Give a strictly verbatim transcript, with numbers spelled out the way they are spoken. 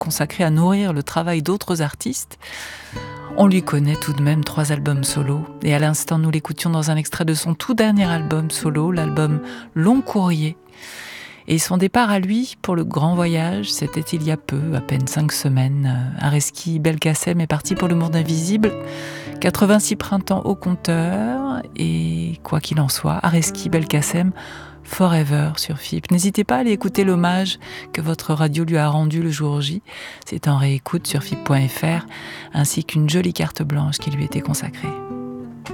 consacré à nourrir le travail d'autres artistes. On lui connaît tout de même trois albums solo, et à l'instant nous l'écoutions dans un extrait de son tout dernier album solo, l'album Long Courrier. Et son départ à lui pour le grand voyage, c'était il y a peu, à peine cinq semaines. Areski Belkacem est parti pour le monde invisible, quatre-vingt-six printemps au compteur, et quoi qu'il en soit, Areski Belkacem Forever sur F I P. N'hésitez pas à aller écouter l'hommage que votre radio lui a rendu le jour J. C'est en réécoute sur F I P point F R, ainsi qu'une jolie carte blanche qui lui était consacrée.